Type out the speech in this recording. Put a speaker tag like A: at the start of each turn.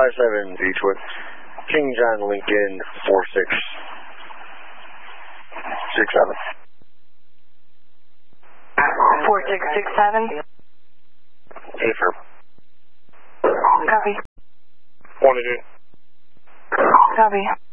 A: 57 Beechwood. King John Lincoln 4667.
B: 4667.
A: Affirm.
B: Copy.
A: 1 to 2.
B: Copy.